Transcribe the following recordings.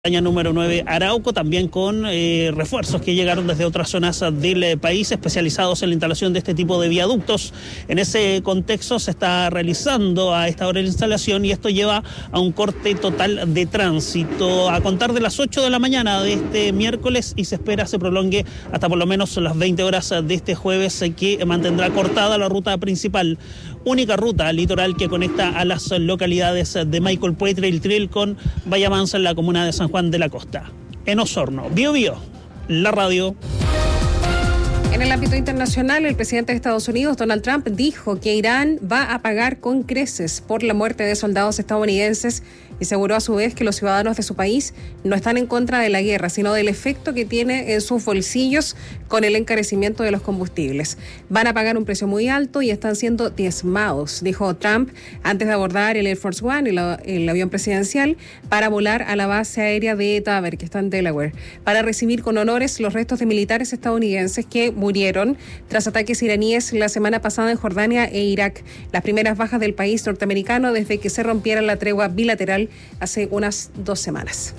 Número 9 Arauco, también con refuerzos que llegaron desde otras zonas del país especializados en la instalación de este tipo de viaductos. En ese contexto se está realizando a esta hora la instalación y esto lleva a un corte total de tránsito a contar de las 8 de la mañana de este miércoles y se espera se prolongue hasta por lo menos las 20 horas de este jueves, que mantendrá cortada la ruta principal. Única ruta litoral que conecta a las localidades de Michael Puetre y el Triel con Bahía Mansa en la comuna de San Juan de la Costa. En Osorno, Bío Bío, la radio. En el ámbito internacional, el presidente de Estados Unidos, Donald Trump, dijo que Irán va a pagar con creces por la muerte de soldados estadounidenses y aseguró a su vez que los ciudadanos de su país no están en contra de la guerra, sino del efecto que tiene en sus bolsillos con el encarecimiento de los combustibles. Van a pagar un precio muy alto y están siendo diezmados, dijo Trump antes de abordar el Air Force One, el avión presidencial, para volar a la base aérea de Dover, que está en Delaware, para recibir con honores los restos de militares estadounidenses que murieron tras ataques iraníes la semana pasada en Jordania e Irak, las primeras bajas del país norteamericano desde que se rompiera la tregua bilateral hace unas 2 semanas.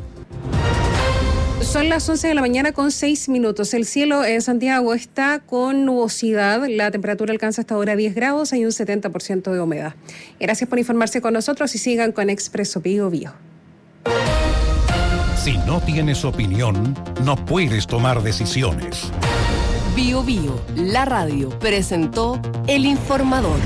Son las 11 de la mañana con 6 minutos. El cielo en Santiago está con nubosidad. La temperatura alcanza hasta ahora 10 grados. Hay un 70% de humedad. Gracias por informarse con nosotros y sigan con Expreso Bío Bío. Si no tienes opinión, no puedes tomar decisiones. Bío Bío, la radio, presentó El Informador.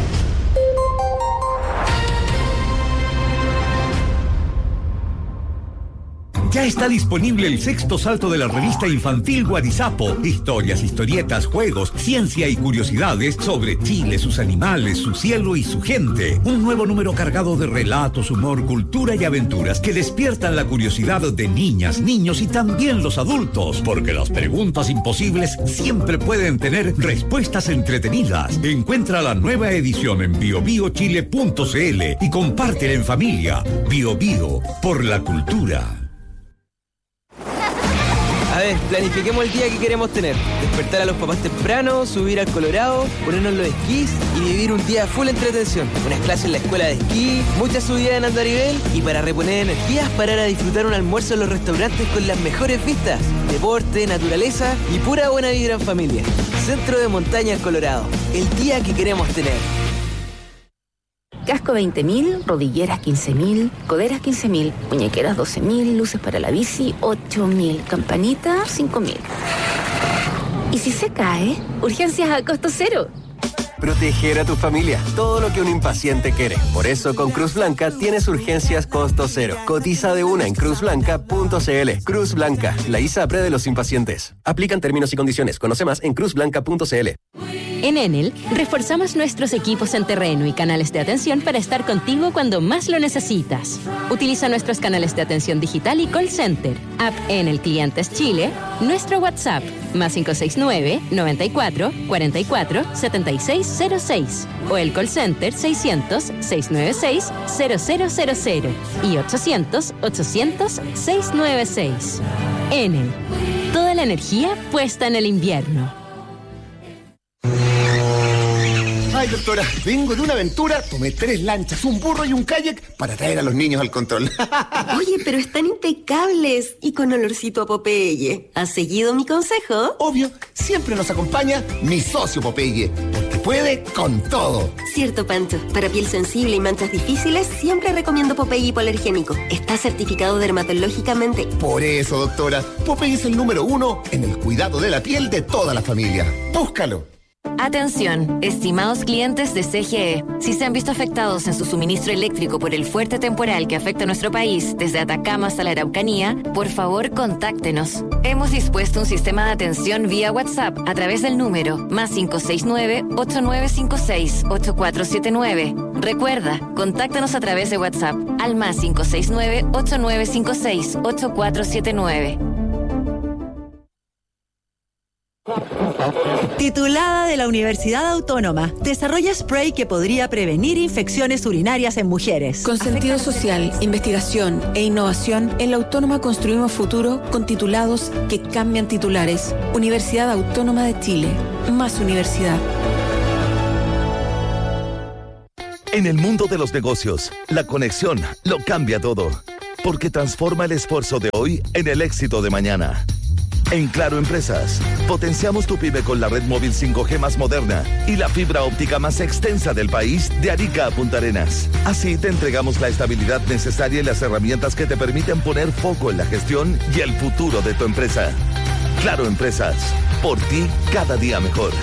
Ya está disponible el 6º salto de la revista infantil Guarizapo. Historias, historietas, juegos, ciencia y curiosidades sobre Chile, sus animales, su cielo y su gente. Un nuevo número cargado de relatos, humor, cultura y aventuras que despiertan la curiosidad de niñas, niños y también los adultos. Porque las preguntas imposibles siempre pueden tener respuestas entretenidas. Encuentra la nueva edición en biobiochile.cl y compártela en familia. Bio Bio, por la cultura. A ver, planifiquemos el día que queremos tener. Despertar a los papás temprano, subir al Colorado, ponernos los esquís y vivir un día full entretención. Unas clases en la escuela de esquí, muchas subidas en andarivel y para reponer energías, parar a disfrutar un almuerzo en los restaurantes con las mejores vistas. Deporte, naturaleza y pura buena vibra en familia. Centro de Montaña Colorado. El día que queremos tener. Casco 20.000, rodilleras 15.000, coderas 15.000, muñequeras 12.000, luces para la bici 8.000, campanita 5.000. ¿Y si se cae? Urgencias a costo cero. Proteger a tu familia, todo lo que un impaciente quiere. Por eso con Cruz Blanca tienes urgencias costo cero. Cotiza de una en cruzblanca.cl. Cruz Blanca, la ISAPRE de los impacientes. Aplican términos y condiciones. Conoce más en cruzblanca.cl. En Enel, reforzamos nuestros equipos en terreno y canales de atención para estar contigo cuando más lo necesitas. Utiliza nuestros canales de atención digital y call center, app Enel Clientes Chile, nuestro WhatsApp, más 569-94-44-7606, o el call center 600-696-0000 y 800-800-696. Enel, toda la energía puesta en el invierno. Ay, doctora, vengo de una aventura, tomé 3 lanchas, un burro y un kayak para traer a los niños al control. Oye, pero están impecables y con olorcito a Popeye. ¿Has seguido mi consejo? Obvio, siempre nos acompaña mi socio Popeye, porque puede con todo. Cierto, Pancho. Para piel sensible y manchas difíciles, siempre recomiendo Popeye hipoalergénico. Está certificado dermatológicamente. Por eso, doctora, Popeye es el número 1 en el cuidado de la piel de toda la familia. Búscalo. Atención, estimados clientes de CGE. Si se han visto afectados en su suministro eléctrico por el fuerte temporal que afecta a nuestro país, desde Atacama hasta la Araucanía, por favor, contáctenos. Hemos dispuesto un sistema de atención vía WhatsApp a través del número más 569-8956-8479. Recuerda, contáctanos a través de WhatsApp al más 569-8956-8479. Titulada de la Universidad Autónoma, desarrolla spray que podría prevenir infecciones urinarias en mujeres. Con sentido social, investigación e innovación, en la Autónoma construimos futuro con titulados que cambian titulares. Universidad Autónoma de Chile. Más universidad. En el mundo de los negocios, la conexión lo cambia todo. porque transforma el esfuerzo de hoy en el éxito de mañana. En Claro Empresas, potenciamos tu pyme con la red móvil 5G más moderna y la fibra óptica más extensa del país de Arica a Punta Arenas. Así te entregamos la estabilidad necesaria y las herramientas que te permiten poner foco en la gestión y el futuro de tu empresa. Claro Empresas, por ti cada día mejor.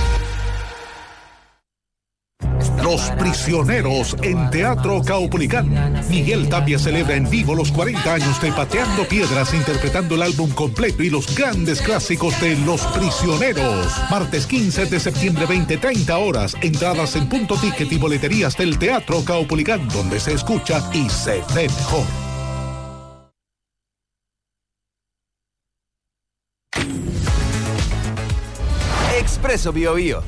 Los Prisioneros en Teatro Caupolicán. Miguel Tapia celebra en vivo los 40 años de Pateando Piedras, interpretando el álbum completo y los grandes clásicos de Los Prisioneros. Martes 15 de septiembre, 20:30 horas. Entradas en Punto Ticket y boleterías del Teatro Caupolicán, donde se escucha y se ve mejor. Expreso Bio Bio.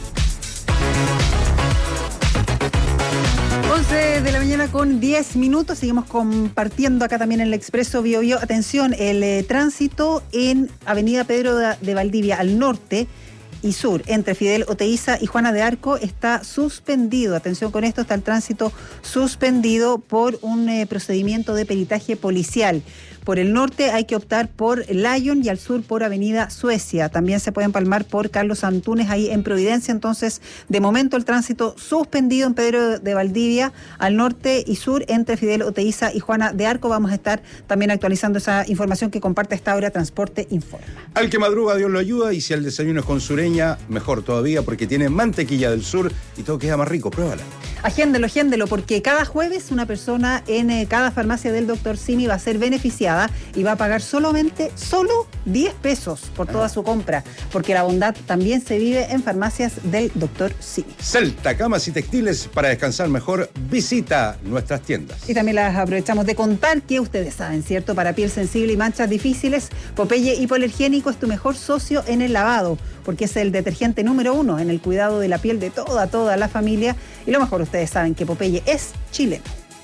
11 de la mañana con 10 minutos. Seguimos compartiendo acá también en el Expreso Bio Bio. Atención, el tránsito en Avenida Pedro de Valdivia al norte y sur, entre Fidel Oteiza y Juana de Arco, está suspendido. Atención con esto, está el tránsito suspendido por un procedimiento de peritaje policial. Por el norte hay que optar por Lyon y al sur por Avenida Suecia. También se puede empalmar por Carlos Antunes ahí en Providencia. Entonces, de momento el tránsito suspendido en Pedro de Valdivia al norte y sur entre Fidel Oteiza y Juana de Arco. Vamos a estar también actualizando esa información que comparte esta hora Transporte Informa. Al que madruga Dios lo ayuda, y si el desayuno es con sureña, mejor todavía porque tiene mantequilla del sur y todo queda más rico. Pruébala. Agéndelo, porque cada jueves una persona en cada farmacia del Dr. Simi va a ser beneficiada y va a pagar solo 10 pesos por toda su compra, porque la bondad también se vive en farmacias del Dr. Simi. Celta, camas y textiles para descansar mejor. Visita nuestras tiendas. Y también las aprovechamos de contar que ustedes saben, ¿cierto? Para piel sensible y manchas difíciles, Popeye Hipoalergénico es tu mejor socio en el lavado, porque es el detergente número 1 en el cuidado de la piel de toda la familia. Y lo mejor, ustedes saben que Popeye es chileno.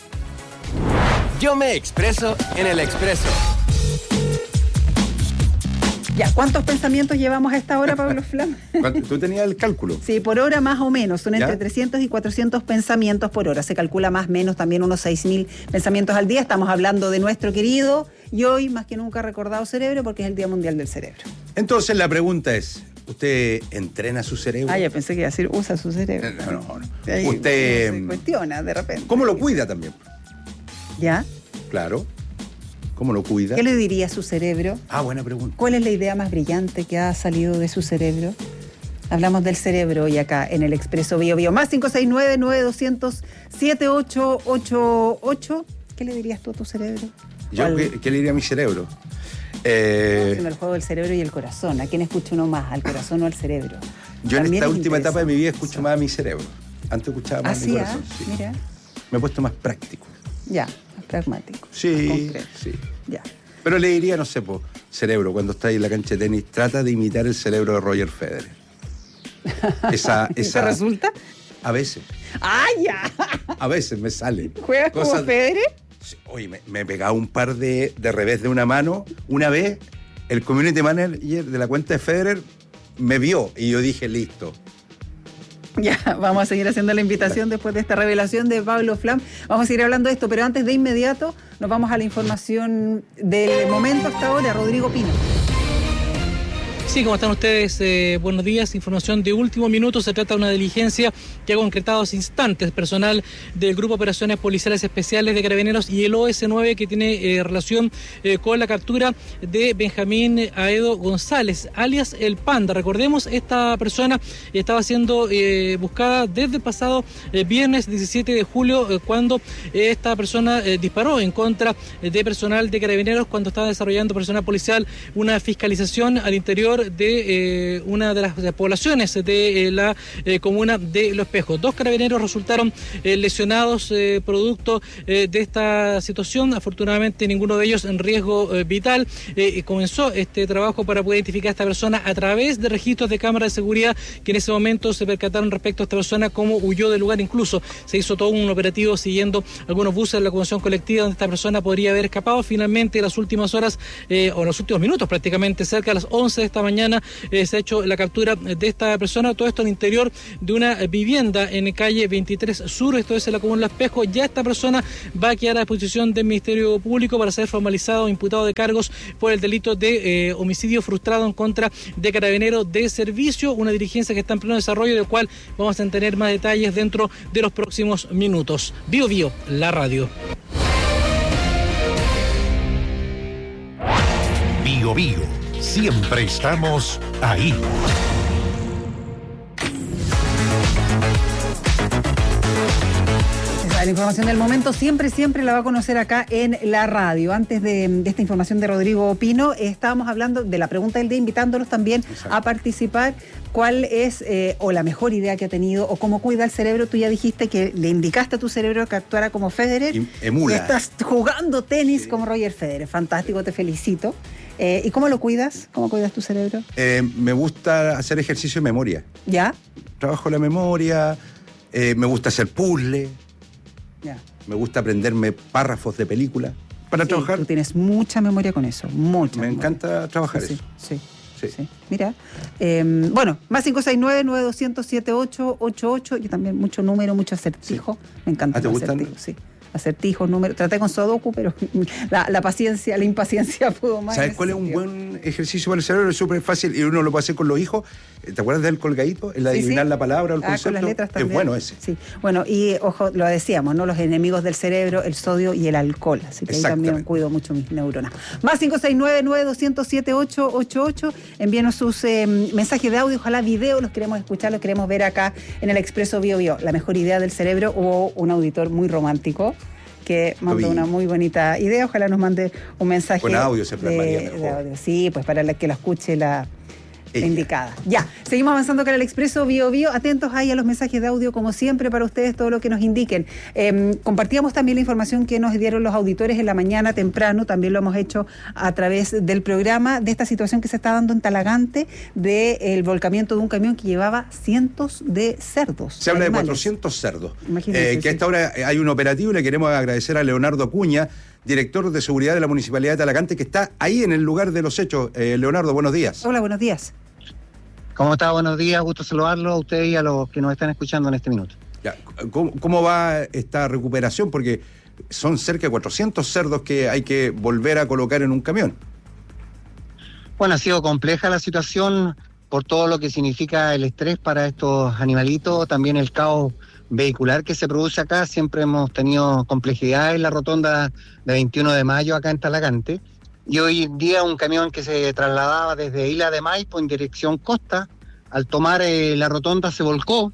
Yo me expreso en el Expreso. Ya, ¿cuántos pensamientos llevamos a esta hora, Pablo Flam? ¿Tú tenías el cálculo? Sí, por hora más o menos, son entre ¿Ya? 300 y 400 pensamientos por hora. Se calcula más o menos también unos 6.000 pensamientos al día. Estamos hablando de nuestro querido y hoy más que nunca recordado cerebro, porque es el Día Mundial del Cerebro. Entonces la pregunta es, ¿usted entrena su cerebro? Ah, ya pensé que iba a decir, usa su cerebro. No. Ahí Usted se cuestiona de repente. ¿Cómo lo cuida también? ¿Ya? Claro. ¿Cómo lo cuida? ¿Qué le diría a su cerebro? Ah, buena pregunta. ¿Cuál es la idea más brillante que ha salido de su cerebro? Hablamos del cerebro hoy acá en el Expreso Bio Bio. Más 569-9200-7888. ¿Qué le dirías tú a tu cerebro? ¿Yo qué le diría a mi cerebro? En el juego del cerebro y el corazón. ¿A quién escucha uno más? ¿Al corazón o al cerebro? Yo en También esta es última etapa de mi vida escucho eso. más a mi cerebro. Antes escuchaba más a mi corazón. Sí. Mira. Me he puesto más práctico. Ya, más pragmático. Sí, concreto. sí. Ya. Pero le diría, no sé, cerebro, cuando está ahí en la cancha de tenis, trata de imitar el cerebro de Roger Federer. ¿Te resulta? A veces. ¡Ah, ya! A veces me salen. ¿Juegas como Federer? Oye, me he pegado un par de revés de una mano. Una vez, el community manager de la cuenta de Federer me vio y yo dije, listo. Ya, vamos a seguir haciendo la invitación después de esta revelación de Pablo Flam. Vamos a seguir hablando de esto, pero antes de inmediato nos vamos a la información del momento hasta ahora. Rodrigo Pino. Sí, ¿cómo están ustedes? Buenos días. Información de último minuto. Se trata de una diligencia que ha concretado hace instantes personal del Grupo de Operaciones Policiales Especiales de Carabineros y el OS9, que tiene relación con la captura de Benjamín Aedo González, alias El Panda. Recordemos, esta persona estaba siendo buscada desde el pasado viernes 17 de julio, cuando esta persona disparó en contra de personal de Carabineros cuando estaba desarrollando personal policial una fiscalización al interior de una de las poblaciones de la comuna de Los Espejos. 2 carabineros resultaron lesionados producto de esta situación. Afortunadamente ninguno de ellos en riesgo vital. Comenzó este trabajo para poder identificar a esta persona a través de registros de cámaras de seguridad que en ese momento se percataron respecto a esta persona, cómo huyó del lugar. Incluso se hizo todo un operativo siguiendo algunos buses de la locomoción colectiva donde esta persona podría haber escapado. Finalmente, en las últimas horas o en los últimos minutos prácticamente, cerca de las 11 de esta mañana, mañana se ha hecho la captura de esta persona, todo esto al interior de una vivienda en calle 23 Sur, esto es en la comuna Los Espejos. Ya esta persona va a quedar a disposición del Ministerio Público para ser formalizado o imputado de cargos por el delito de homicidio frustrado en contra de Carabineros de Servicio, una diligencia que está en pleno desarrollo, del cual vamos a tener más detalles dentro de los próximos minutos. Bio Bio, la radio. Bio Bio, siempre estamos ahí. La información del momento siempre la va a conocer acá en la radio. Antes de esta información de Rodrigo Pino, estábamos hablando de la pregunta del día, invitándolos también a participar. ¿Cuál es o la mejor idea que ha tenido o cómo cuida el cerebro? Tú ya dijiste que le indicaste a tu cerebro que actuara como Federer. Emula. Y estás jugando tenis como Roger Federer. Fantástico, te felicito. ¿Y cómo lo cuidas? ¿Cómo cuidas tu cerebro? Me gusta hacer ejercicio de memoria. ¿Ya? Trabajo la memoria, me gusta hacer puzzle. Ya. Me gusta aprenderme párrafos de película para trabajar. Tú tienes mucha memoria con eso, mucha. Me encanta trabajar eso. Sí. Mira, bueno, más 569-9200-7888. Yo también mucho número, mucho acertijo. Me encanta. ¿Te gustan? Acertijos, sí. Acertijos, números. Traté con Sudoku, pero la paciencia, la impaciencia pudo más. ¿Sabes cuál es un buen ejercicio para el cerebro? Es súper fácil y uno lo puede hacer con los hijos. ¿Te acuerdas del colgadito? El adivinar la palabra o el concepto. Con las letras también. Es bueno ese. Sí. Bueno, y ojo, lo decíamos, ¿no? Los enemigos del cerebro, el sodio y el alcohol. Así que ahí también cuido mucho mis neuronas. Más 569-9200-7888. Envíenos sus mensajes de audio, ojalá video, los queremos escuchar, los queremos ver acá en el Expreso Bio Bio. La mejor idea del cerebro. Hubo un auditor muy romántico que mandó una muy bonita idea. Ojalá nos mande un mensaje con audio se plasmaría mejor. De audio. Sí, pues para que la escuche la indicada. Ya, seguimos avanzando acá en el Expreso Bio Bio. Atentos ahí a los mensajes de audio, como siempre, para ustedes, todo lo que nos indiquen. Compartíamos también la información que nos dieron los auditores en la mañana temprano, también lo hemos hecho a través del programa, de esta situación que se está dando en Talagante, del volcamiento de un camión que llevaba cientos de cerdos. Se habla de 400 cerdos. Imagínense, que a esta hora hay un operativo y le queremos agradecer a Leonardo Acuña, director de seguridad de la Municipalidad de Talagante, que está ahí en el lugar de los hechos. Leonardo, buenos días. Hola, buenos días. ¿Cómo está? Buenos días, gusto saludarlo a usted y a los que nos están escuchando en este minuto. Ya, ¿cómo va esta recuperación? Porque son cerca de 400 cerdos que hay que volver a colocar en un camión. Bueno, ha sido compleja la situación por todo lo que significa el estrés para estos animalitos, también el caos vehicular que se produce acá. Siempre hemos tenido complejidad en la rotonda de 21 de mayo acá en Talagante. Y hoy en día un camión que se trasladaba desde Isla de Maipo en dirección costa, al tomar la rotonda se volcó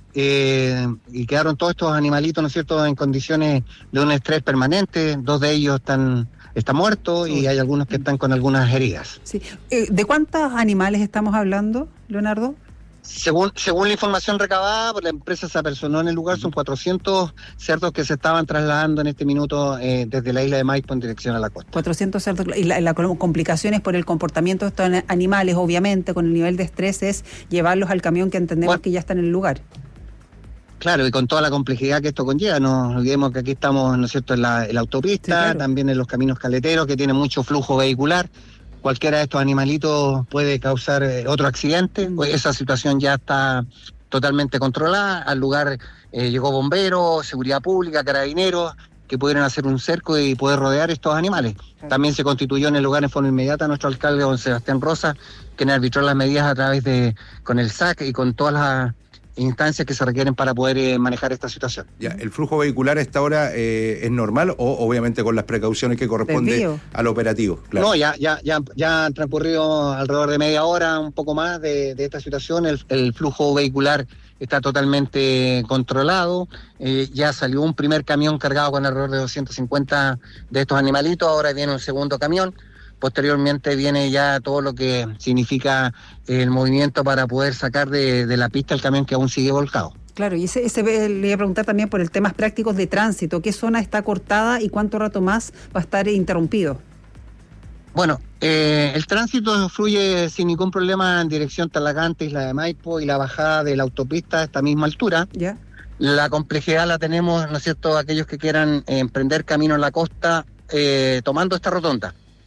y quedaron todos estos animalitos, ¿no es cierto?, en condiciones de un estrés permanente. 2 de ellos están muertos y hay algunos que están con algunas heridas. Sí. ¿De cuántos animales estamos hablando, Leonardo? Según la información recabada por la empresa se apersonó en el lugar, son 400 cerdos que se estaban trasladando en este minuto desde la isla de Maipo en dirección a la costa. 400 cerdos. Y las complicaciones por el comportamiento de estos animales, obviamente, con el nivel de estrés, es llevarlos al camión que entendemos que ya está en el lugar. Claro, y con toda la complejidad que esto conlleva. No olvidemos que aquí estamos, ¿no es cierto?, en la autopista, sí, claro, también en los caminos caleteros que tienen mucho flujo vehicular. Cualquiera de estos animalitos puede causar otro accidente. Esa situación ya está totalmente controlada. Al lugar llegó bomberos, seguridad pública, carabineros, que pudieron hacer un cerco y poder rodear estos animales. También se constituyó en el lugar en forma inmediata nuestro alcalde, don Sebastián Rosa, quien arbitró las medidas a través con el SAC y con todas las instancias que se requieren para poder manejar esta situación. Ya, ¿el flujo vehicular a esta hora es normal o obviamente con las precauciones que corresponde al operativo? Claro. No, ya han transcurrido alrededor de media hora, un poco más de esta situación. El flujo vehicular está totalmente controlado. Ya salió un primer camión cargado con alrededor de 250 de estos animalitos, ahora viene un segundo camión. Posteriormente viene ya todo lo que significa el movimiento para poder sacar de la pista el camión que aún sigue volcado. Claro, y ese le iba a preguntar también por el temas prácticos de tránsito. ¿Qué zona está cortada y cuánto rato más va a estar interrumpido? Bueno, el tránsito fluye sin ningún problema en dirección Talagante, Isla de Maipo y la bajada de la autopista a esta misma altura. ¿Ya? La complejidad la tenemos, ¿no es cierto?, aquellos que quieran emprender camino en la costa tomando esta rotonda.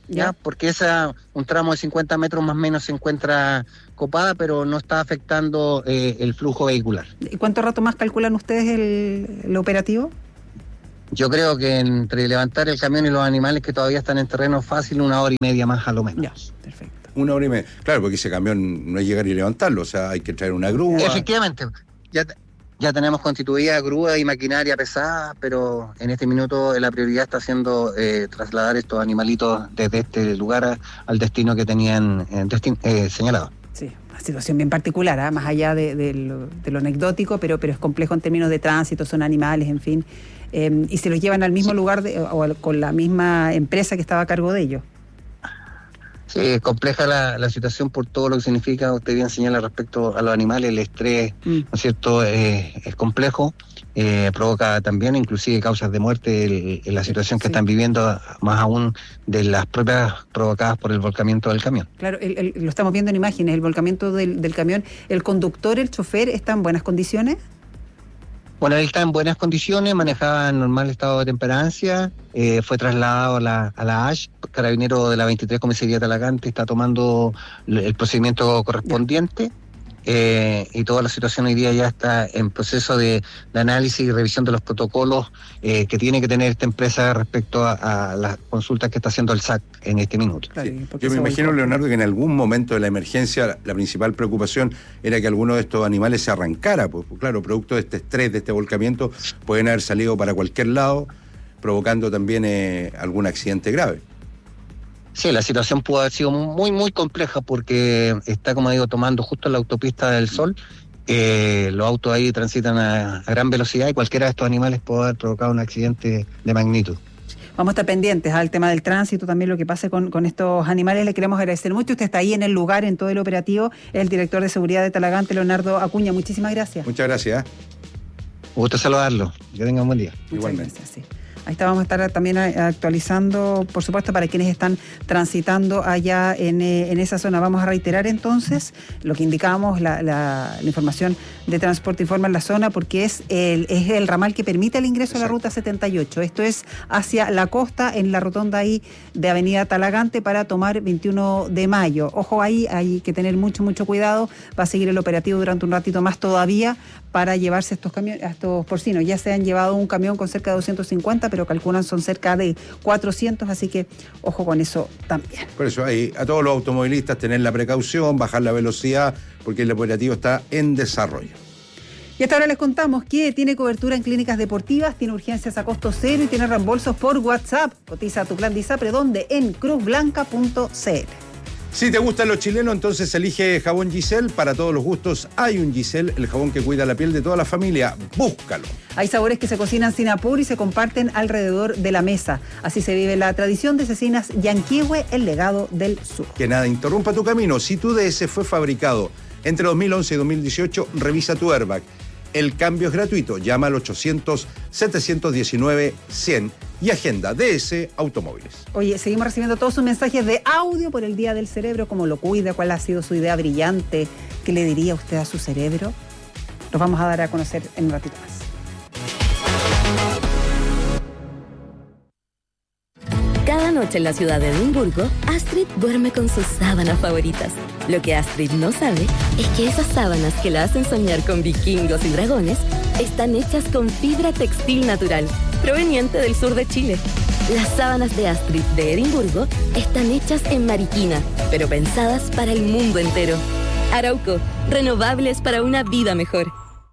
¿ya? Porque un tramo de 50 metros más o menos se encuentra copada, pero no está afectando el flujo vehicular. ¿Y cuánto rato más calculan ustedes el operativo? Yo creo que entre levantar el camión y los animales que todavía están en terreno fácil, 1 hora y media más a lo menos. Ya, perfecto. 1 hora y media. Claro, porque ese camión no es llegar y levantarlo, o sea, hay que traer una grúa. Efectivamente, ya tenemos constituida grúa y maquinaria pesada, pero en este minuto la prioridad está siendo trasladar estos animalitos desde este lugar al destino que tenían señalado. Sí, una situación bien particular, más allá de lo anecdótico, pero es complejo en términos de tránsito, son animales, en fin. Y se los llevan al mismo lugar o con la misma empresa que estaba a cargo de ellos. Sí, es compleja la situación por todo lo que significa, usted bien señala respecto a los animales, el estrés, ¿no es cierto? Es complejo, provoca también inclusive causas de muerte en la situación que están viviendo, más aún de las propias provocadas por el volcamiento del camión. Claro, lo estamos viendo en imágenes, el volcamiento del camión. ¿El conductor, el chofer, está en buenas condiciones? Bueno, él está en buenas condiciones, manejaba en normal estado de temperancia, fue trasladado a la ASH, carabinero de la 23 Comisaría Talagante está tomando el procedimiento correspondiente, y toda la situación hoy día ya está en proceso de análisis y revisión de los protocolos que tiene que tener esta empresa respecto a las consultas que está haciendo el SAC en este minuto. Claro, Yo me imagino, Leonardo, que en algún momento de la emergencia la principal preocupación era que alguno de estos animales se arrancara, pues claro, producto de este estrés, de este volcamiento, pueden haber salido para cualquier lado, provocando también algún accidente grave. Sí, la situación pudo haber sido muy, muy compleja porque está, como digo, tomando justo la autopista del Sol. Los autos ahí transitan a gran velocidad y cualquiera de estos animales puede haber provocado un accidente de magnitud. Vamos a estar pendientes al tema del tránsito, también lo que pase con estos animales. Le queremos agradecer mucho. Usted está ahí en el lugar, en todo el operativo. Es el director de seguridad de Talagante, Leonardo Acuña. Muchísimas gracias. Muchas gracias. Un gusto saludarlo. Que tengan un buen día. Igualmente. Gracias, sí. Ahí está, vamos a estar también actualizando, por supuesto, para quienes están transitando allá en esa zona. Vamos a reiterar entonces lo que indicábamos, la información de Transporte Informa en la zona, porque es el ramal que permite el ingreso a la ruta 78. Esto es hacia la costa, en la rotonda ahí de Avenida Talagante, para tomar 21 de mayo. Ojo ahí, hay que tener mucho cuidado. Va a seguir el operativo durante un ratito más todavía para llevarse estos porcinos. Ya se han llevado un camión con cerca de 250, pero calculan son cerca de 400, así que ojo con eso también. Por eso a todos los automovilistas tener la precaución, bajar la velocidad, porque el operativo está en desarrollo. Y hasta ahora les contamos que tiene cobertura en clínicas deportivas, tiene urgencias a costo cero y tiene reembolsos por WhatsApp. Cotiza tu plan de ISAPRE, donde en cruzblanca.cl. Si te gustan los chilenos, entonces elige jabón Giselle. Para todos los gustos hay un Giselle, el jabón que cuida la piel de toda la familia. Búscalo. Hay sabores que se cocinan sin apuro y se comparten alrededor de la mesa. Así se vive la tradición de Cecinas Yanquihue, el legado del sur. Que nada interrumpa tu camino. Si tu DS fue fabricado entre 2011 y 2018, revisa tu airbag. El cambio es gratuito. Llama al 800-719-100 y agenda DS Automóviles. Oye, seguimos recibiendo todos sus mensajes de audio por el Día del Cerebro, cómo lo cuida, cuál ha sido su idea brillante, qué le diría usted a su cerebro. Los vamos a dar a conocer en un ratito más. Cada noche en la ciudad de Edimburgo, Astrid duerme con sus sábanas favoritas. Lo que Astrid no sabe es que esas sábanas que la hacen soñar con vikingos y dragones están hechas con fibra textil natural, proveniente del sur de Chile. Las sábanas de Astrid de Edimburgo están hechas en Mariquina, pero pensadas para el mundo entero. Arauco, renovables para una vida mejor.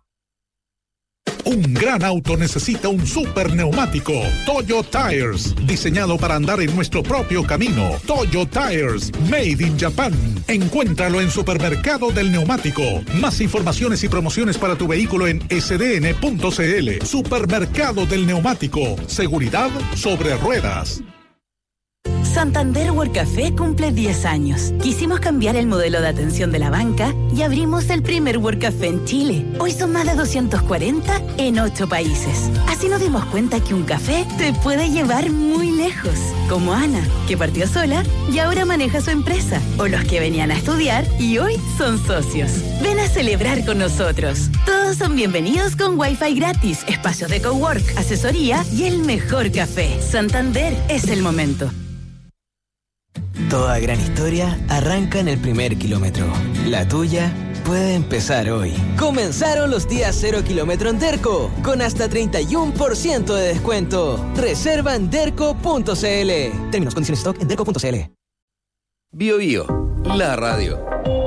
Un gran auto necesita un super neumático. Toyo Tires, diseñado para andar en nuestro propio camino. Toyo Tires, made in Japan. Encuéntralo en Supermercado del Neumático. Más informaciones y promociones para tu vehículo en sdn.cl. Supermercado del Neumático. Seguridad sobre ruedas. Santander Workcafé cumple 10 años. Quisimos cambiar el modelo de atención de la banca y abrimos el primer Workcafé en Chile. Hoy son más de 240 en 8 países. Así nos dimos cuenta que un café te puede llevar muy lejos. Como Ana, que partió sola y ahora maneja su empresa. O los que venían a estudiar y hoy son socios. Ven a celebrar con nosotros. Todos son bienvenidos con Wi-Fi gratis, espacios de cowork, asesoría y el mejor café. Santander es el momento. Toda gran historia arranca en el primer kilómetro. La tuya puede empezar hoy. Comenzaron los días 0 kilómetro en Derco, con hasta 31% de descuento. Reserva en derco.cl. Términos, condiciones, stock en derco.cl. Bio Bio, la radio.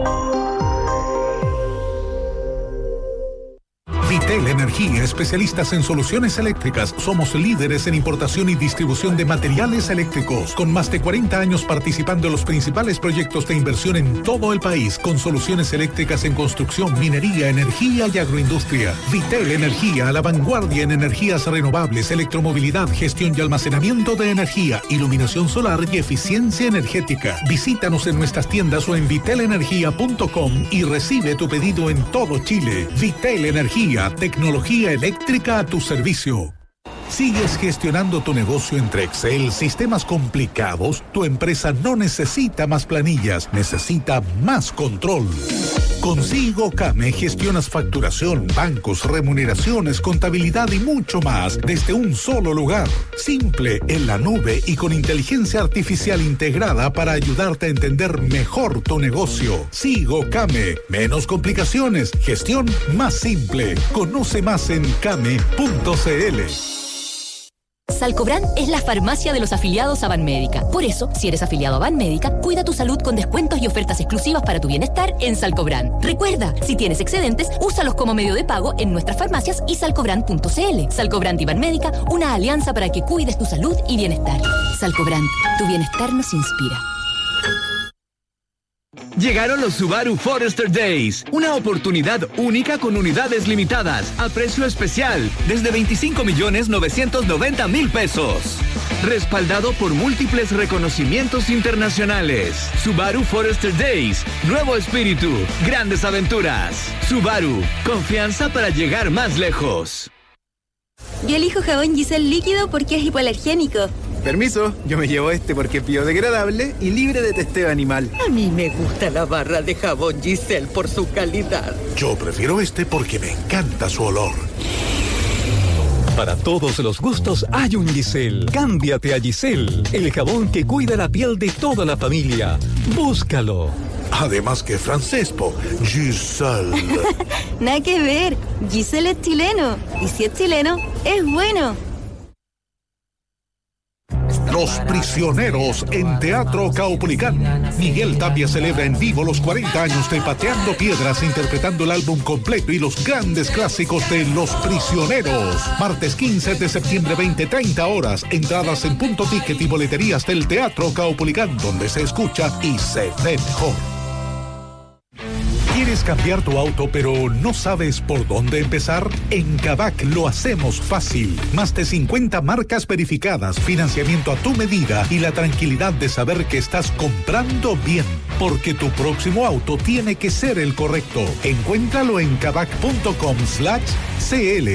Vitel Energía, especialistas en soluciones eléctricas. Somos líderes en importación y distribución de materiales eléctricos, con más de 40 años participando en los principales proyectos de inversión en todo el país, con soluciones eléctricas en construcción, minería, energía y agroindustria. Vitel Energía, a la vanguardia en energías renovables, electromovilidad, gestión y almacenamiento de energía, iluminación solar y eficiencia energética. Visítanos en nuestras tiendas o en vitelenergia.com y recibe tu pedido en todo Chile. Vitel Energía, tecnología eléctrica a tu servicio. ¿Sigues gestionando tu negocio entre Excel, sistemas complicados? Tu empresa no necesita más planillas, necesita más control. Con SigoCame gestionas facturación, bancos, remuneraciones, contabilidad y mucho más desde un solo lugar. Simple, en la nube y con inteligencia artificial integrada para ayudarte a entender mejor tu negocio. SigoCame, menos complicaciones, gestión más simple. Conoce más en came.cl. Salcobran es la farmacia de los afiliados a Banmédica. Por eso, si eres afiliado a Banmédica, cuida tu salud con descuentos y ofertas exclusivas para tu bienestar en Salcobran. Recuerda, si tienes excedentes, úsalos como medio de pago en nuestras farmacias y salcobran.cl. Salcobran y Banmédica, una alianza para que cuides tu salud y bienestar. Salcobran, tu bienestar nos inspira. Llegaron los Subaru Forester Days, una oportunidad única con unidades limitadas, a precio especial, desde 25.990.000 pesos. Respaldado por múltiples reconocimientos internacionales. Subaru Forester Days, nuevo espíritu, grandes aventuras. Subaru, confianza para llegar más lejos. Yo elijo jabón Giselle líquido porque es hipoalergénico. Permiso, yo me llevo este porque es biodegradable y libre de testeo animal. A mí me gusta la barra de jabón Giselle por su calidad. Yo prefiero este porque me encanta su olor. Para todos los gustos hay un Giselle. Cámbiate a Giselle, el jabón que cuida la piel de toda la familia. Búscalo. Además que francés, Giselle. Nada que ver, Giselle es chileno. Y si es chileno, es bueno. Los Prisioneros en Teatro Caupolicán. Miguel Tapia celebra en vivo los 40 años de Pateando Piedras, interpretando el álbum completo y los grandes clásicos de Los Prisioneros. Martes 15 de septiembre, 20:30 horas. Entradas en Punto Ticket y boleterías del Teatro Caupolicán, donde se escucha y se ve mejor. ¿Quieres cambiar tu auto pero no sabes por dónde empezar? En Kavak lo hacemos fácil. Más de 50 marcas verificadas, financiamiento a tu medida y la tranquilidad de saber que estás comprando bien. Porque tu próximo auto tiene que ser el correcto. Encuéntralo en kavak.com/cl.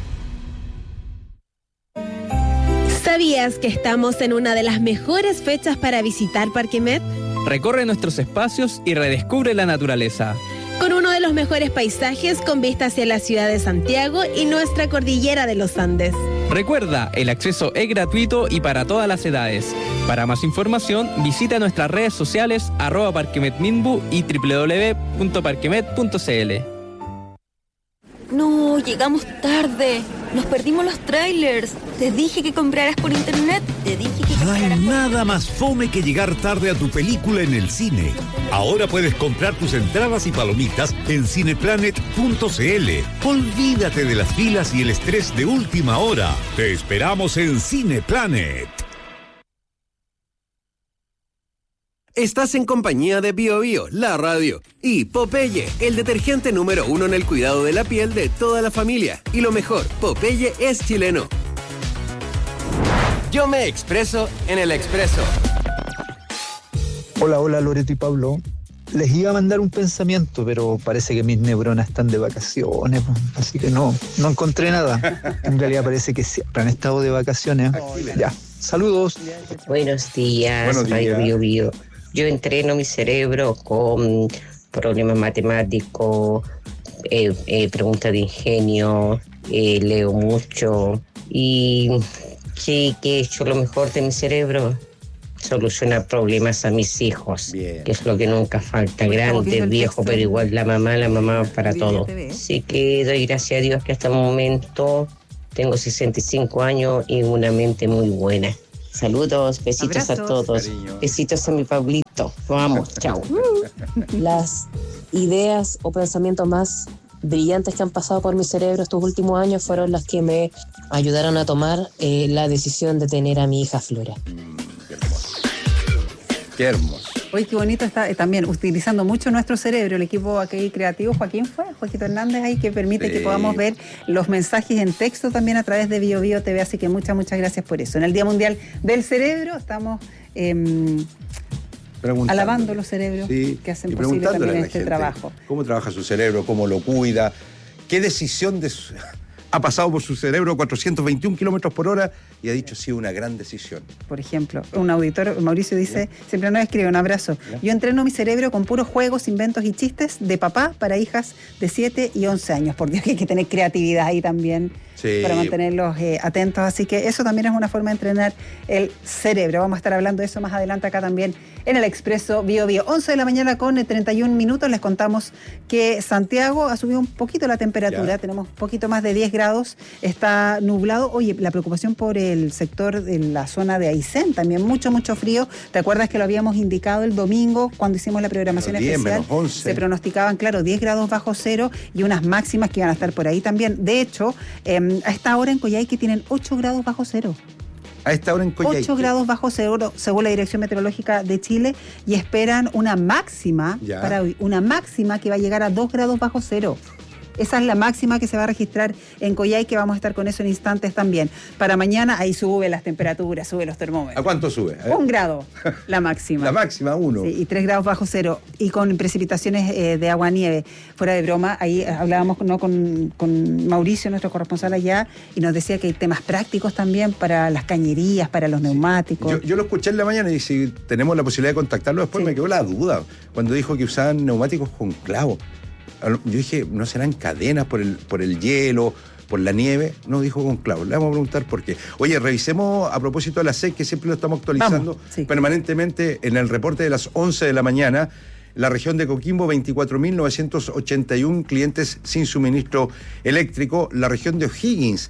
¿Sabías que estamos en una de las mejores fechas para visitar Parque Met? Recorre nuestros espacios y redescubre la naturaleza. Con uno de los mejores paisajes con vista hacia la ciudad de Santiago y nuestra cordillera de los Andes. Recuerda, el acceso es gratuito y para todas las edades. Para más información, visita nuestras redes sociales @parquemetminbu y www.parquemet.cl. No, llegamos tarde. Nos perdimos los trailers. Te dije que compraras por internet. No hay nada más fome que llegar tarde a tu película en el cine. Ahora puedes comprar tus entradas y palomitas en cineplanet.cl. Olvídate de las filas y el estrés de última hora. Te esperamos en Cineplanet. Estás en compañía de Bio Bio, la radio, y Popeye, el detergente número 1 en el cuidado de la piel de toda la familia. Y lo mejor, Popeye es chileno. Yo me expreso en el Expreso. Hola, Loreto y Pablo. Les iba a mandar un pensamiento, pero parece que mis neuronas están de vacaciones, así que no encontré nada. En realidad parece que siempre han estado de vacaciones. Ya, saludos. Buenos días, Bio Bio. Yo entreno mi cerebro con problemas matemáticos, preguntas de ingenio, leo mucho y que he hecho lo mejor de mi cerebro. solucionar problemas a mis hijos, que es lo que nunca falta, grande, viejo, pero igual la mamá para todo. Así que doy gracias a Dios que hasta el momento tengo 65 años y una mente muy buena. Saludos, besitos a todos, cariño. Besitos a mi Pablito, vamos, chao. Las ideas o pensamientos más brillantes que han pasado por mi cerebro estos últimos años fueron las que me ayudaron a tomar la decisión de tener a mi hija Flora. Qué hermoso. Qué hermoso. Oye, qué bonito está también utilizando mucho nuestro cerebro, el equipo aquí creativo. Joaquito Hernández ahí, que permite que podamos ver los mensajes en texto también a través de BioBio TV, así que muchas gracias por eso. En el Día Mundial del Cerebro estamos alabando los cerebros que hacen posible también este trabajo. ¿Cómo trabaja su cerebro? ¿Cómo lo cuida? ¿Qué decisión ha pasado por su cerebro 421 kilómetros por hora y ha dicho sí, una gran decisión? Por ejemplo, un auditor, Mauricio, dice, siempre nos escribe, un abrazo. Yo entreno mi cerebro con puros juegos, inventos y chistes de papá para hijas de 7 y 11 años. Por Dios, que hay que tener creatividad ahí también para mantenerlos atentos. Así que eso también es una forma de entrenar el cerebro. Vamos a estar hablando de eso más adelante acá también en el Expreso BioBio. 11 de la mañana con 31 minutos. Les contamos que Santiago ha subido un poquito la temperatura. Tenemos un poquito más de 10 grados. Está nublado. Oye, la preocupación por el sector de la zona de Aysén, también mucho frío. ¿Te acuerdas que lo habíamos indicado el domingo cuando hicimos la programación especial? Se pronosticaban, 10 grados bajo cero y unas máximas que iban a estar por ahí también. De hecho, a esta hora en Coyhaique tienen 8 grados bajo cero. A esta hora en Coyhaique. 8 grados bajo cero, según la Dirección Meteorológica de Chile, y esperan una máxima para hoy, una máxima que va a llegar a 2 grados bajo cero. Esa es la máxima que se va a registrar en Coyhaique, vamos a estar con eso en instantes también. Para mañana, ahí suben las temperaturas, suben los termómetros. ¿A cuánto sube? 1 grado, la máxima. La máxima, 1. Sí, y 3 grados bajo cero. Y con precipitaciones de agua-nieve. Fuera de broma, ahí hablábamos con Mauricio, nuestro corresponsal allá, y nos decía que hay temas prácticos también para las cañerías, para los neumáticos. Yo lo escuché en la mañana y si tenemos la posibilidad de contactarlo después me quedó la duda. Cuando dijo que usaban neumáticos con clavo. Yo dije, ¿no serán cadenas por el hielo, por la nieve? No, dijo con clavos. Le vamos a preguntar por qué. Oye, revisemos a propósito de la SEC, que siempre lo estamos actualizando permanentemente en el reporte de las 11 de la mañana. La región de Coquimbo, 24.981 clientes sin suministro eléctrico. La región de O'Higgins,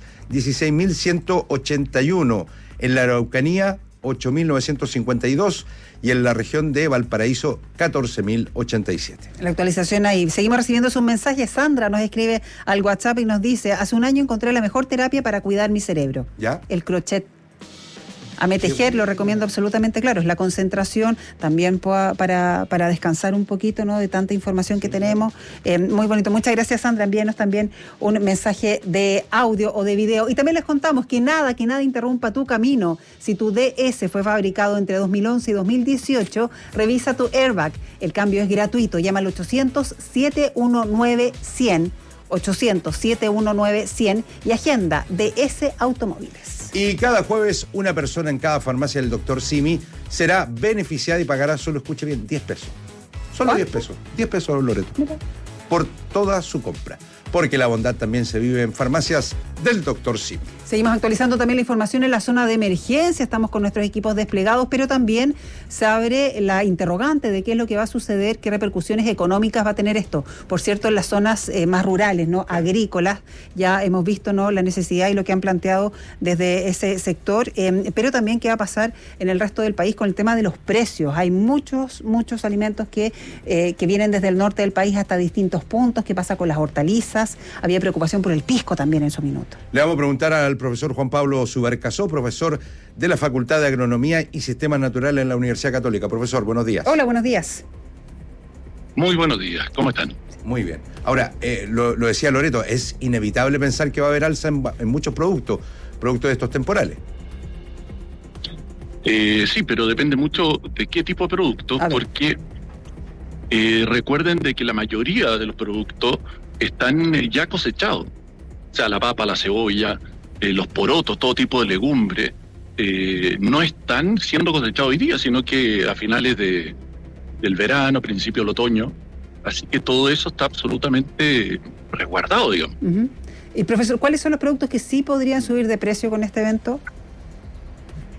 16.181. En la Araucanía, 8.952 y en la región de Valparaíso 14.087. La actualización ahí. Seguimos recibiendo sus mensajes. Sandra nos escribe al WhatsApp y nos dice: hace un año encontré la mejor terapia para cuidar mi cerebro. ¿Ya? El crochet. A tejer lo recomiendo absolutamente, claro, es la concentración también para descansar un poquito, ¿no?, de tanta información que tenemos. Muy bonito. Muchas gracias, Sandra. Envíenos también un mensaje de audio o de video. Y también les contamos que nada interrumpa tu camino. Si tu DS fue fabricado entre 2011 y 2018, revisa tu airbag. El cambio es gratuito. Llama al 800-719-100. 800-719-100 y agenda DS Automóviles. Y cada jueves una persona en cada farmacia del Dr. Simi será beneficiada y pagará, solo escuche bien, 10 pesos. Solo 10 pesos. 10 pesos, Loreto. Mira. Por toda su compra. Porque la bondad también se vive en farmacias del Dr. Simi. Seguimos actualizando también la información en la zona de emergencia. Estamos con nuestros equipos desplegados, pero también se abre la interrogante de qué es lo que va a suceder, qué repercusiones económicas va a tener esto. Por cierto, en las zonas más rurales, ¿no?, agrícolas, ya hemos visto, ¿no?, la necesidad y lo que han planteado desde ese sector, pero también qué va a pasar en el resto del país con el tema de los precios. Hay muchos alimentos que vienen desde el norte del país hasta distintos puntos. ¿Qué pasa con las hortalizas? Había preocupación por el pisco también en su minuto. Le vamos a preguntar al profesor Juan Pablo Subercasó, profesor de la Facultad de Agronomía y Sistemas Naturales en la Universidad Católica. Profesor, buenos días. Hola, buenos días. Muy buenos días, ¿cómo están? Muy bien. Ahora, lo decía Loreto, es inevitable pensar que va a haber alza en muchos productos de estos temporales. Sí, pero depende mucho de qué tipo de producto, porque recuerden de que la mayoría de los productos están ya cosechados. O sea, la papa, la cebolla, los porotos, todo tipo de legumbre, no están siendo cosechados hoy día, sino que a finales del verano, principio del otoño. Así que todo eso está absolutamente resguardado, digamos. Uh-huh. Y profesor, ¿cuáles son los productos que sí podrían subir de precio con este evento?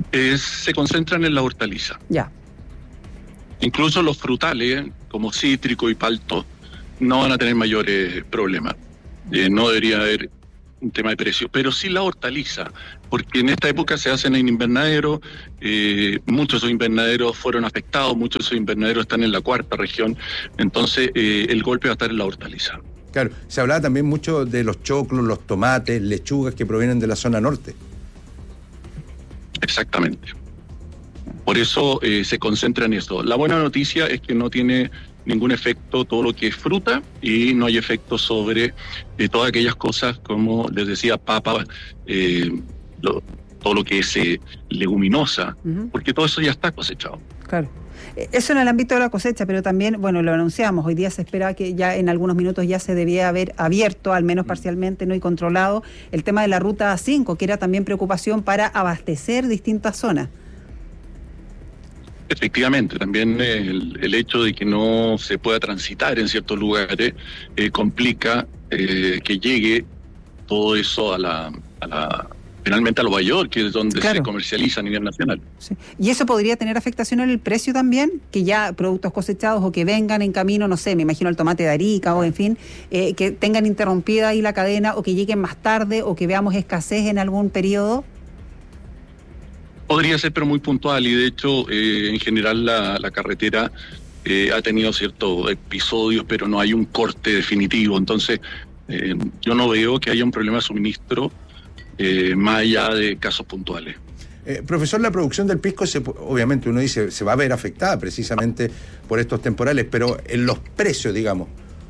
Se concentran en la hortaliza. Ya. Incluso los frutales, como cítrico y palto, no van a tener mayores problemas. No debería haber un tema de precio, pero sí la hortaliza, porque en esta época se hacen en invernadero, muchos de esos invernaderos fueron afectados, muchos de esos invernaderos están en la cuarta región, entonces el golpe va a estar en la hortaliza. Claro, se hablaba también mucho de los choclos, los tomates, lechugas que provienen de la zona norte. Exactamente. Por eso se concentra en eso. La buena noticia es que no tiene ningún efecto todo lo que es fruta y no hay efecto sobre todas aquellas cosas como les decía, papa, todo lo que es leguminosa, porque todo eso ya está cosechado. Claro. Eso en el ámbito de la cosecha, pero también, bueno, lo anunciamos, hoy día se espera que ya en algunos minutos ya se debía haber abierto, al menos parcialmente, ¿no? Y controlado el tema de la ruta 5, que era también preocupación para abastecer distintas zonas. Efectivamente, también el hecho de que no se pueda transitar en ciertos lugares complica que llegue todo eso finalmente a Nueva York, que es donde se comercializa a nivel nacional. Sí. ¿Y eso podría tener afectación en el precio también? Que ya productos cosechados o que vengan en camino, no sé, me imagino el tomate de Arica o en fin, que tengan interrumpida ahí la cadena o que lleguen más tarde o que veamos escasez en algún periodo. Podría ser, pero muy puntual, y de hecho, en general la carretera ha tenido ciertos episodios, pero no hay un corte definitivo. Entonces, yo no veo que haya un problema de suministro más allá de casos puntuales. Profesor, la producción del pisco, obviamente uno dice, se va a ver afectada precisamente por estos temporales, pero en los precios, digamos.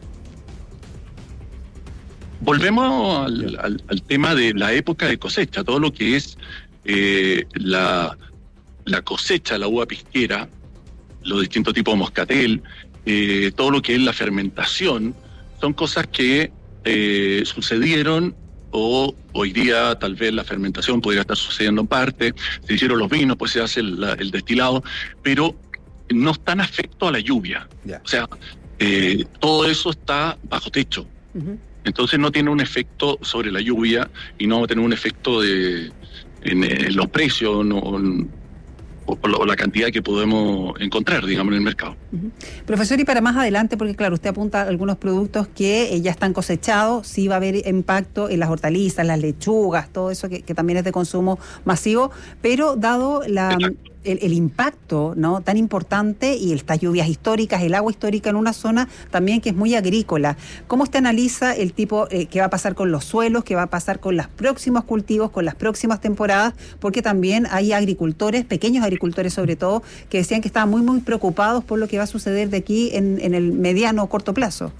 Volvemos al tema de la época de cosecha, todo lo que es la cosecha, la uva pisquera, los distintos tipos de moscatel, todo lo que es la fermentación, son cosas que sucedieron o hoy día tal vez la fermentación podría estar sucediendo en parte, se hicieron los vinos, pues se hace el destilado, pero no están afecto a la lluvia. O sea, todo eso está bajo techo. Entonces no tiene un efecto sobre la lluvia y no va a tener un efecto en los precios o la cantidad que podemos encontrar, digamos, en el mercado. Profesor, y para más adelante, porque claro, usted apunta a algunos productos que ya están cosechados, sí va a haber impacto en las hortalizas, las lechugas, todo eso que también es de consumo masivo, pero dado el impacto, ¿no?, tan importante y estas lluvias históricas, el agua histórica en una zona también que es muy agrícola, ¿cómo usted analiza el tipo qué va a pasar con los suelos, qué va a pasar con los próximos cultivos, con las próximas temporadas? Porque también hay agricultores, pequeños agricultores sobre todo, que decían que estaban muy, muy preocupados por lo que va a suceder de aquí en el mediano o corto plazo.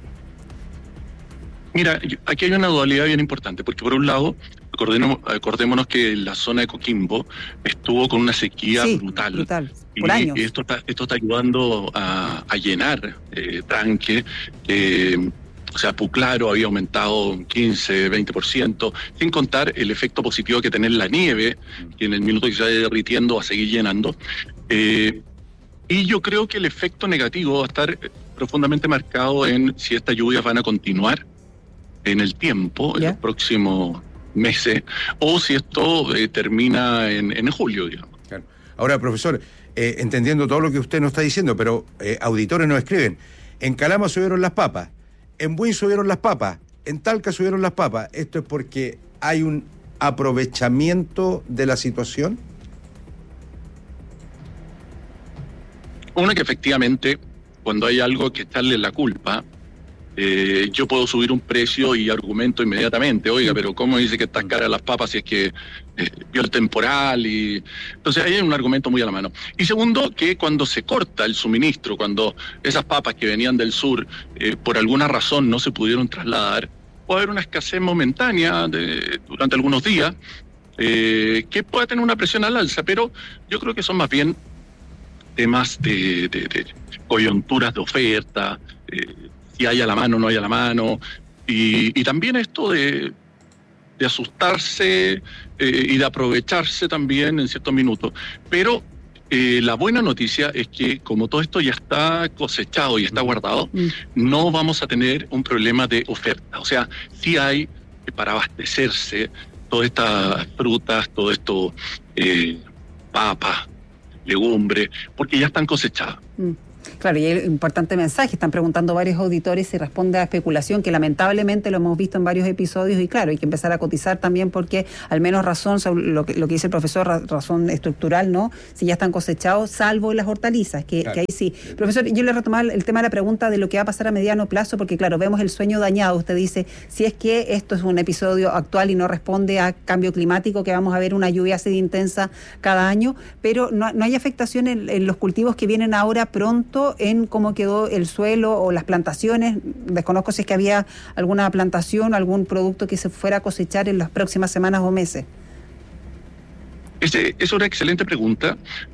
Mira, aquí hay una dualidad bien importante, porque por un lado, acordémonos que la zona de Coquimbo estuvo con una sequía brutal. Por años. Y esto está ayudando a llenar tanques. O sea, Puclaro había aumentado un 15, 20%, sin contar el efecto positivo que tiene la nieve, que en el minuto que se vaya derritiendo va a seguir llenando. Y yo creo que el efecto negativo va a estar profundamente marcado en si estas lluvias van a continuar en el tiempo, en los próximos meses, o si esto termina en julio, digamos. Claro. Ahora, profesor, entendiendo todo lo que usted nos está diciendo, pero auditores nos escriben, en Calama subieron las papas, en Buin subieron las papas, en Talca subieron las papas. ¿Esto es porque hay un aprovechamiento de la situación? Una, que efectivamente, cuando hay algo que echarle la culpa, yo puedo subir un precio y argumento inmediatamente, oiga, pero ¿cómo dice que están caras las papas si es que vio el temporal? Entonces ahí hay un argumento muy a la mano. Y segundo, que cuando se corta el suministro, cuando esas papas que venían del sur por alguna razón no se pudieron trasladar, puede haber una escasez momentánea durante algunos días que puede tener una presión al alza, pero yo creo que son más bien temas de coyunturas de oferta, si hay a la mano o no hay a la mano, y también esto de asustarse y de aprovecharse también en ciertos minutos. Pero la buena noticia es que como todo esto ya está cosechado y está guardado, no vamos a tener un problema de oferta. O sea, sí hay para abastecerse todas estas frutas, todo esto, papas, legumbres, porque ya están cosechadas. Claro, y hay un importante mensaje, están preguntando varios auditores si responde a especulación, que lamentablemente lo hemos visto en varios episodios, y claro, hay que empezar a cotizar también porque al menos razón, lo que dice el profesor, razón estructural, ¿no? Si ya están cosechados, salvo las hortalizas, que ahí sí. Profesor, yo le retomaba el tema de la pregunta de lo que va a pasar a mediano plazo, porque claro, vemos el sueño dañado. Usted dice, si es que esto es un episodio actual y no responde a cambio climático, que vamos a ver una lluvia así de intensa cada año, pero no hay afectación en los cultivos que vienen ahora pronto, en cómo quedó el suelo o las plantaciones. Desconozco si es que había alguna plantación, algún producto que se fuera a cosechar en las próximas semanas o meses. Es una excelente pregunta,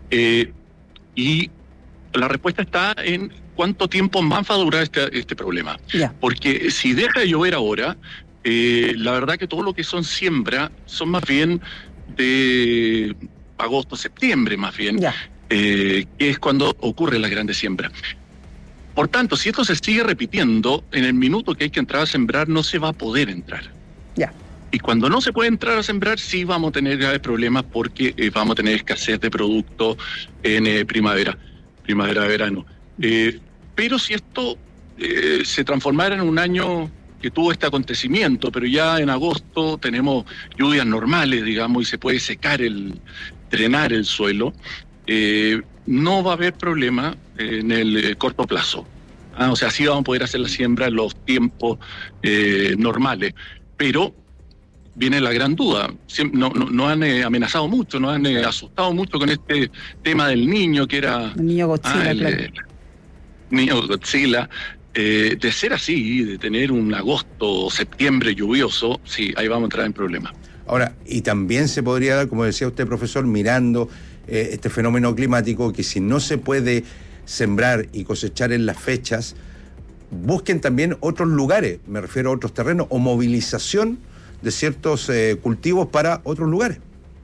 y la respuesta está en cuánto tiempo más va a durar este problema. Porque si deja de llover ahora, la verdad que todo lo que son siembra son más bien de agosto, septiembre más bien. Que es cuando ocurre la grande siembra. Por tanto, si esto se sigue repitiendo, en el minuto que hay que entrar a sembrar no se va a poder entrar. Y cuando no se puede entrar a sembrar, sí vamos a tener graves problemas, porque vamos a tener escasez de productos en primavera-verano. Pero si esto se transformara en un año que tuvo este acontecimiento, pero ya en agosto tenemos lluvias normales, digamos, y se puede drenar el suelo, no va a haber problema en el corto plazo. O sea, sí vamos a poder hacer la siembra en los tiempos normales, pero viene la gran duda. No han amenazado mucho, no han asustado mucho con este tema del niño, que era el niño Godzilla, niño Godzilla. De ser así, de tener un agosto o septiembre lluvioso, sí, ahí vamos a entrar en problemas. Ahora, y también se podría dar, como decía usted, profesor, mirando este fenómeno climático, que si no se puede sembrar y cosechar en las fechas, busquen también otros lugares, me refiero a otros terrenos, o movilización de ciertos cultivos para otros lugares.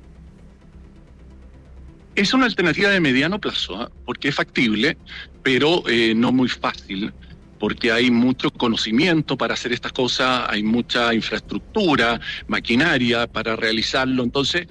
Es una alternativa de mediano plazo, porque es factible, pero no muy fácil, porque hay mucho conocimiento para hacer estas cosas, hay mucha infraestructura, maquinaria para realizarlo. Entonces,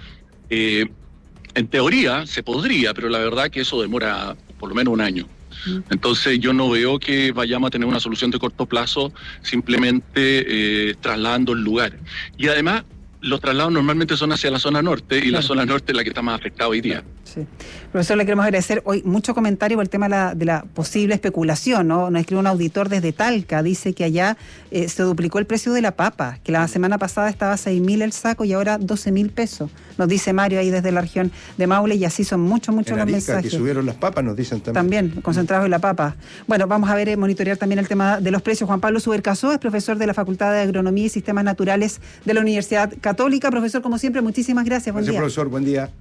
en teoría se podría, pero la verdad que eso demora por lo menos un año. Entonces yo no veo que vayamos a tener una solución de corto plazo simplemente trasladando el lugar. Y además, los traslados normalmente son hacia la zona norte, y la zona norte es la que está más afectada hoy día. Sí. Profesor, le queremos agradecer hoy mucho comentario por el tema de la posible especulación, ¿no? Nos escribe un auditor desde Talca, dice que allá se duplicó el precio de la papa, que la semana pasada estaba a 6.000 el saco y ahora 12.000 pesos. Nos dice Mario ahí desde la región de Maule, y así son muchos los Arica, mensajes. Que subieron las papas, nos dicen también. También, concentrados en la papa. Bueno, vamos a ver, monitorear también el tema de los precios. Juan Pablo Subercasó es profesor de la Facultad de Agronomía y Sistemas Naturales de la Universidad Católica. Profesor, como siempre, muchísimas gracias. Buen día. Profesor, buen día.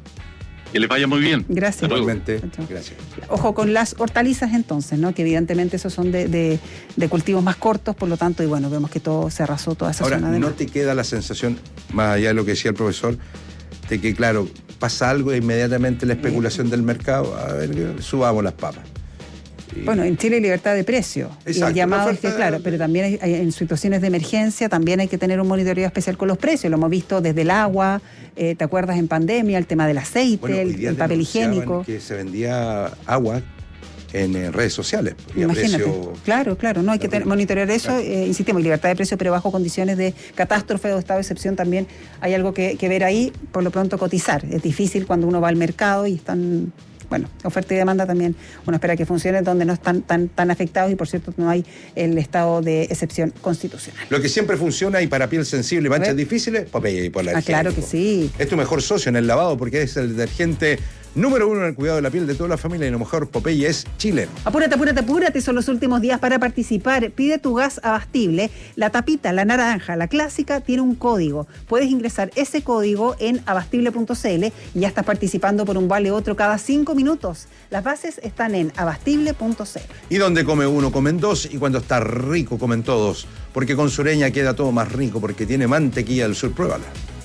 Que les vaya muy bien. Gracias. Igualmente. Gracias. Ojo con las hortalizas entonces, ¿no? Que evidentemente esos son de cultivos más cortos, por lo tanto, y bueno, vemos que todo se arrasó, toda esa Ahora, zona. Ahora, ¿no te queda la sensación, más allá de lo que decía el profesor, de que, claro, pasa algo e inmediatamente la especulación del mercado, a ver, subamos las papas? Bueno, en Chile hay libertad de precio. Exacto, y el llamado es que, claro, pero también hay en situaciones de emergencia también hay que tener un monitoreo especial con los precios. Lo hemos visto desde el agua, ¿te acuerdas en pandemia? El tema del aceite, bueno, el papel higiénico. Que se vendía agua en redes sociales. Imagínate. Claro, no hay que monitorear eso. Claro. Insistimos, libertad de precio, pero bajo condiciones de catástrofe o estado de excepción también hay algo que ver ahí. Por lo pronto, cotizar. Es difícil cuando uno va al mercado y están... Bueno, oferta y demanda también uno espera que funcione donde no están tan afectados, y por cierto no hay el estado de excepción constitucional. Lo que siempre funciona, y para piel sensible y manchas difíciles, Popeye y Polar. Claro que sí. Es tu mejor socio en el lavado, porque es el detergente número 1 en el cuidado de la piel de toda la familia, y lo mejor, Popeye es chileno. Apúrate, son los últimos días para participar. Pide tu gas abastible. La tapita, la naranja, la clásica, tiene un código. Puedes ingresar ese código en abastible.cl y ya estás participando por un vale otro cada 5 minutos. Las bases están en abastible.cl. Y donde come uno, comen dos, y cuando está rico, comen todos. Porque con Sureña queda todo más rico, porque tiene mantequilla del sur. Pruébala.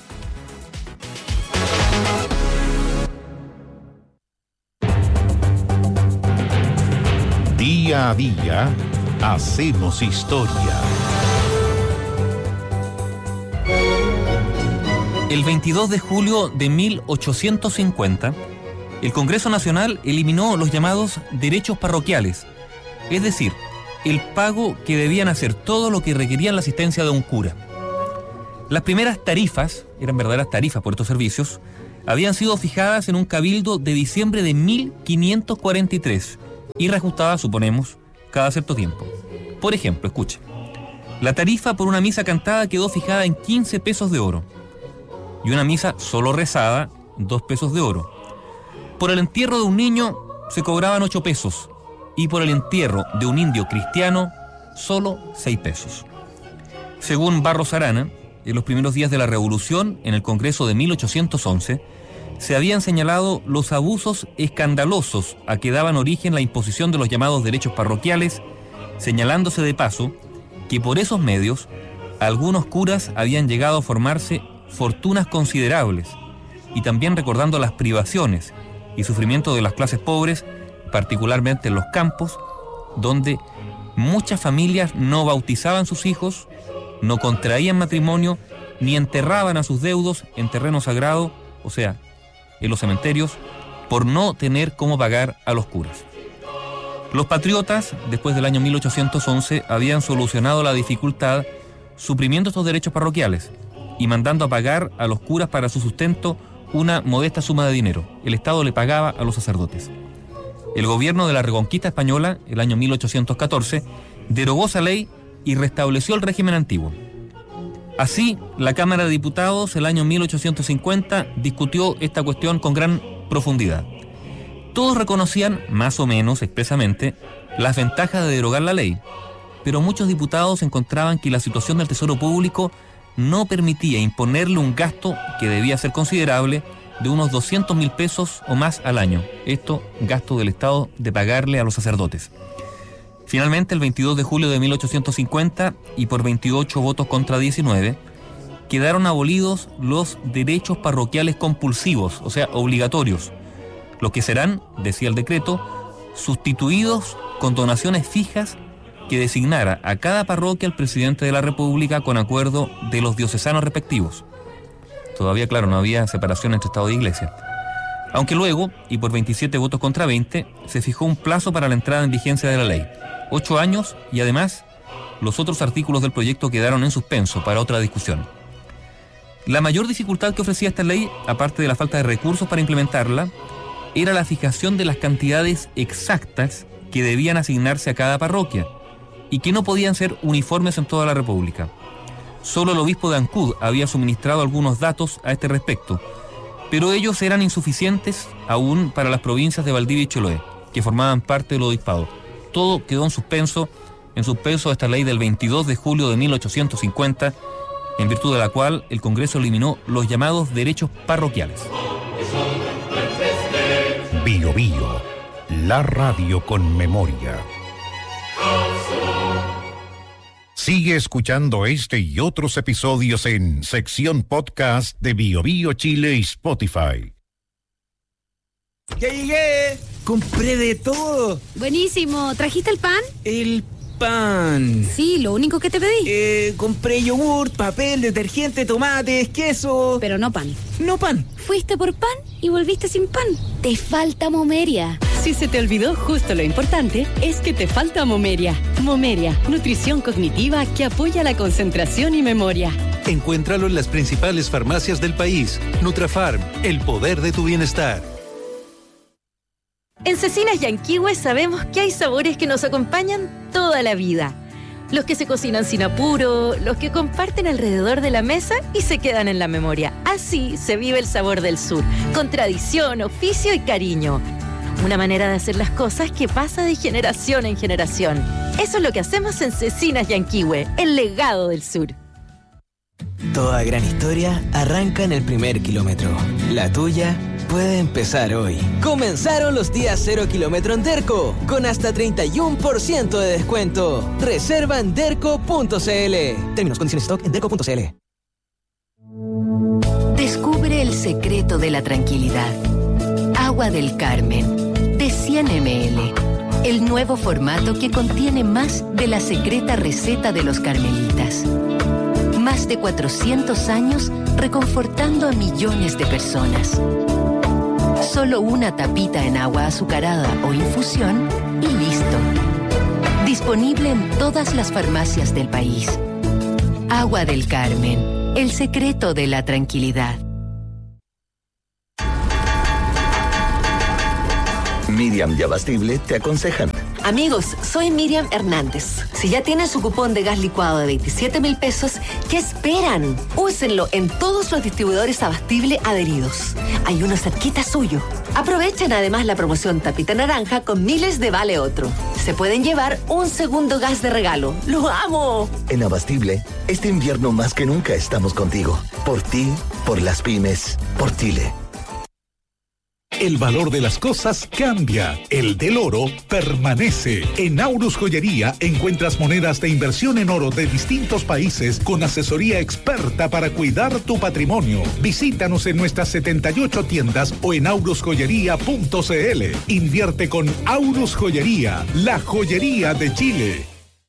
Día a día, hacemos historia. El 22 de julio de 1850, el Congreso Nacional eliminó los llamados derechos parroquiales, es decir, el pago que debían hacer todo lo que requerían la asistencia de un cura. Las primeras tarifas, eran verdaderas tarifas por estos servicios, habían sido fijadas en un cabildo de diciembre de 1543 y reajustadas, suponemos, cada cierto tiempo. Por ejemplo, escuche, la tarifa por una misa cantada quedó fijada en 15 pesos de oro y una misa solo rezada, 2 pesos de oro. Por el entierro de un niño se cobraban 8 pesos y por el entierro de un indio cristiano solo 6 pesos. Según Barros Arana, en los primeros días de la Revolución, en el Congreso de 1811, se habían señalado los abusos escandalosos a que daban origen la imposición de los llamados derechos parroquiales, señalándose de paso que por esos medios algunos curas habían llegado a formarse fortunas considerables, y también recordando las privaciones y sufrimiento de las clases pobres, particularmente en los campos, donde muchas familias no bautizaban sus hijos, no contraían matrimonio, ni enterraban a sus deudos en terreno sagrado, o sea, en los cementerios, por no tener cómo pagar a los curas. Los patriotas, después del año 1811, habían solucionado la dificultad suprimiendo estos derechos parroquiales y mandando a pagar a los curas para su sustento una modesta suma de dinero. El Estado le pagaba a los sacerdotes. El gobierno de la Reconquista Española, el año 1814, derogó esa ley y restableció el régimen antiguo. Así, la Cámara de Diputados, el año 1850, discutió esta cuestión con gran profundidad. Todos reconocían, más o menos expresamente, las ventajas de derogar la ley, pero muchos diputados encontraban que la situación del Tesoro Público no permitía imponerle un gasto que debía ser considerable de unos 200.000 pesos o más al año. Esto, gasto del Estado de pagarle a los sacerdotes. Finalmente, el 22 de julio de 1850, y por 28 votos contra 19, quedaron abolidos los derechos parroquiales compulsivos, o sea, obligatorios, los que serán, decía el decreto, sustituidos con donaciones fijas que designara a cada parroquia el presidente de la República con acuerdo de los diocesanos respectivos. Todavía, claro, no había separación entre Estado e Iglesia. Aunque luego, y por 27 votos contra 20, se fijó un plazo para la entrada en vigencia de la ley, 8 años, y además los otros artículos del proyecto quedaron en suspenso para otra discusión. La mayor dificultad que ofrecía esta ley, aparte de la falta de recursos para implementarla, era la fijación de las cantidades exactas que debían asignarse a cada parroquia y que no podían ser uniformes en toda la República. Solo el obispo de Ancud había suministrado algunos datos a este respecto, pero ellos eran insuficientes aún para las provincias de Valdivia y Chiloé, que formaban parte del obispado. Todo quedó en suspenso esta ley del 22 de julio de 1850, en virtud de la cual el Congreso eliminó los llamados derechos parroquiales. Bio Bio, la radio con memoria. Sigue escuchando este y otros episodios en sección podcast de Bio Bio Chile y Spotify. ¡Ya llegué! ¡Compré de todo! Buenísimo. ¿Trajiste el pan? El pan. Sí, lo único que te pedí. Compré yogur, papel, detergente, tomates, queso. Pero no pan. No pan. Fuiste por pan y volviste sin pan. Te falta Momeria. Si se te olvidó justo lo importante, es que te falta Momeria. Momeria, nutrición cognitiva que apoya la concentración y memoria. Encuéntralo en las principales farmacias del país. Nutrafarm, el poder de tu bienestar. En Cecinas Yanquihue sabemos que hay sabores que nos acompañan toda la vida. Los que se cocinan sin apuro, los que comparten alrededor de la mesa y se quedan en la memoria. Así se vive el sabor del sur, con tradición, oficio y cariño. Una manera de hacer las cosas que pasa de generación en generación. Eso es lo que hacemos en Cecinas Yanquihue, el legado del sur. Toda gran historia arranca en el primer kilómetro. La tuya puede empezar hoy. Comenzaron los días 0 kilómetro en Derco, con hasta 31% de descuento. Reserva en derco.cl. Términos, condiciones, stock en derco.cl. Descubre el secreto de la tranquilidad. Agua del Carmen, de 100 ml. El nuevo formato que contiene más de la secreta receta de los carmelitas. Más de 400 años reconfortando a millones de personas. Solo una tapita en agua azucarada o infusión y listo. Disponible en todas las farmacias del país. Agua del Carmen, el secreto de la tranquilidad. Miriam y Abastible te aconsejan. Amigos, soy Miriam Hernández. Si ya tienen su cupón de gas licuado de 27,000 pesos, ¿qué esperan? Úsenlo en todos los distribuidores Abastible adheridos. Hay uno cerquita suyo. Aprovechen además la promoción Tapita Naranja con miles de Vale Otro. Se pueden llevar un segundo gas de regalo. ¡Lo amo! En Abastible, este invierno más que nunca estamos contigo. Por ti, por las pymes, por Chile. El valor de las cosas cambia. El del oro permanece. En Aurus Joyería encuentras monedas de inversión en oro de distintos países con asesoría experta para cuidar tu patrimonio. Visítanos en nuestras 78 tiendas o en aurusjoyería.cl. Invierte con Aurus Joyería, la joyería de Chile.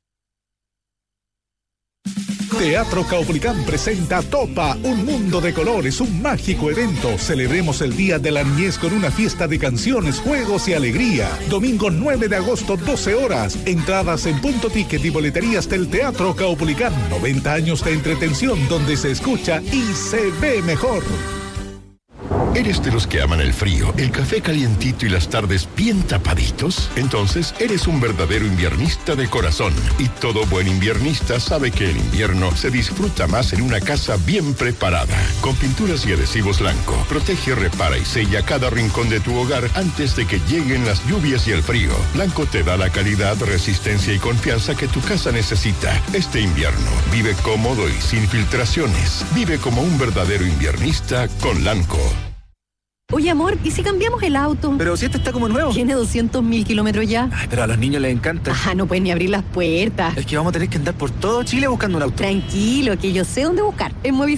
Teatro Caupolicán presenta Topa, un mundo de colores, un mágico evento. Celebremos el Día de la Niñez con una fiesta de canciones, juegos y alegría. Domingo 9 de agosto, 12 horas. Entradas en Punto Ticket y boleterías del Teatro Caupolicán. 90 años de entretención donde se escucha y se ve mejor. ¿Eres de los que aman el frío, el café calientito y las tardes bien tapaditos? Entonces eres un verdadero inviernista de corazón. Y todo buen inviernista sabe que el invierno se disfruta más en una casa bien preparada. Con pinturas y adhesivos Lanco, protege, repara y sella cada rincón de tu hogar antes de que lleguen las lluvias y el frío. Lanco te da la calidad, resistencia y confianza que tu casa necesita. Este invierno, vive cómodo y sin filtraciones. Vive como un verdadero inviernista con Lanco. Oye, amor, ¿y si cambiamos el auto? Pero si este está como nuevo. Tiene 200.000 kilómetros ya. Ay, pero a los niños les encanta. No pueden ni abrir las puertas. Es que vamos a tener que andar por todo Chile buscando un auto. Tranquilo, que yo sé dónde buscar. En